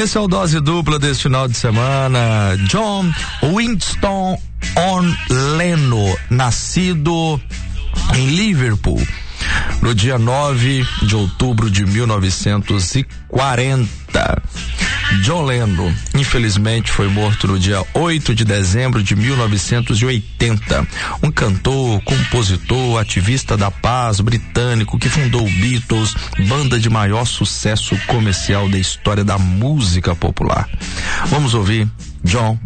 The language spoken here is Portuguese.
Esse é o Dose Dupla desse final de semana. John Winston Lennon, nascido em Liverpool no dia 9 de outubro de 1940. John Lennon, infelizmente, foi morto no dia 8 de dezembro de 1980. Um cantor, compositor, ativista da paz britânico que fundou o Beatles, banda de maior sucesso comercial da história da música popular. Vamos ouvir John